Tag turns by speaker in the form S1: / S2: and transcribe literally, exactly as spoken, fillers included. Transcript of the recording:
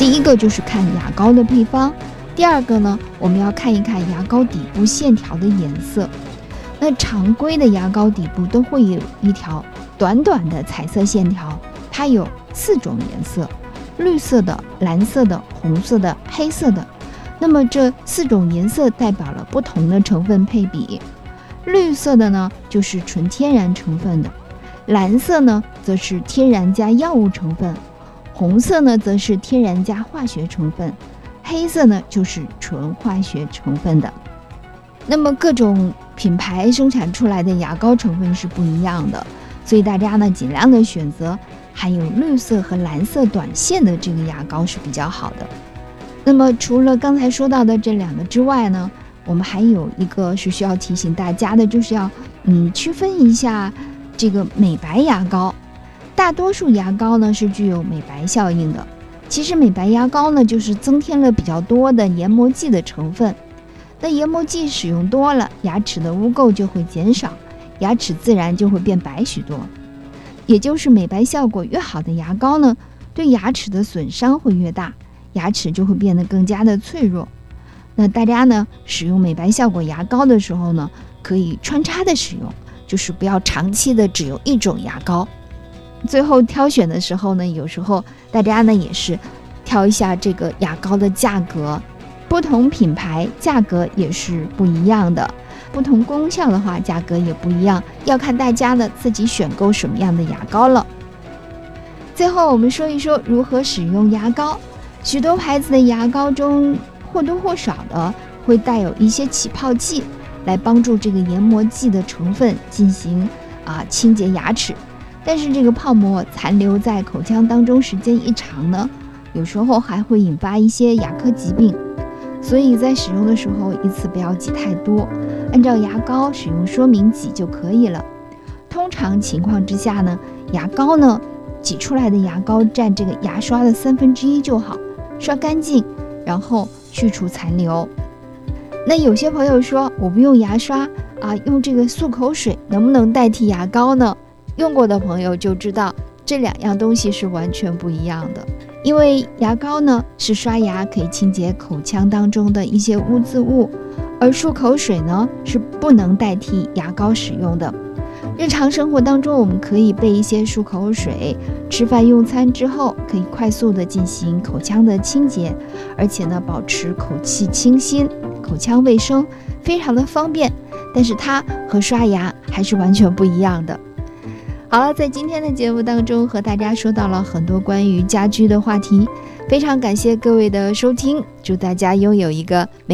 S1: 第一个就是看牙膏的配方，第二个呢，我们要看一看牙膏底部线条的颜色。那常规的牙膏底部都会有一条短短的彩色线条，它有四种颜色：绿色的、蓝色的、红色的、黑色的。那么这四种颜色代表了不同的成分配比。绿色的呢，就是纯天然成分的；蓝色呢，则是天然加药物成分；红色呢，则是天然加化学成分；黑色呢，就是纯化学成分的。那么各种品牌生产出来的牙膏成分是不一样的，所以大家呢尽量的选择含有绿色和蓝色短线的这个牙膏是比较好的。那么除了刚才说到的这两个之外呢，我们还有一个是需要提醒大家的，就是要嗯区分一下这个美白牙膏。大多数牙膏呢是具有美白效应的，其实美白牙膏呢就是增添了比较多的研磨剂的成分。那研磨剂使用多了，牙齿的污垢就会减少，牙齿自然就会变白许多。也就是美白效果越好的牙膏呢，对牙齿的损伤会越大，牙齿就会变得更加的脆弱。那大家呢使用美白效果牙膏的时候呢，可以穿插的使用，就是不要长期的只有一种牙膏。最后挑选的时候呢，有时候大家呢也是挑一下这个牙膏的价格，不同品牌价格也是不一样的，不同功效的话价格也不一样，要看大家呢自己选购什么样的牙膏了。最后我们说一说如何使用牙膏。许多牌子的牙膏中或多或少的会带有一些起泡剂，来帮助这个研磨剂的成分进行啊清洁牙齿。但是这个泡沫残留在口腔当中时间一长呢，有时候还会引发一些牙科疾病。所以在使用的时候一次不要挤太多，按照牙膏使用说明挤就可以了。通常情况之下呢，牙膏呢挤出来的牙膏占这个牙刷的三分之一就好，刷干净，然后去除残留。那有些朋友说我不用牙刷啊，用这个漱口水能不能代替牙膏呢？用过的朋友就知道这两样东西是完全不一样的。因为牙膏呢是刷牙可以清洁口腔当中的一些污渍物，而漱口水呢是不能代替牙膏使用的。日常生活当中我们可以备一些漱口水，吃饭用餐之后可以快速的进行口腔的清洁，而且呢保持口气清新，口腔卫生非常的方便，但是它和刷牙还是完全不一样的。好了，在今天的节目当中和大家说到了很多关于家居的话题，非常感谢各位的收听，祝大家拥有一个美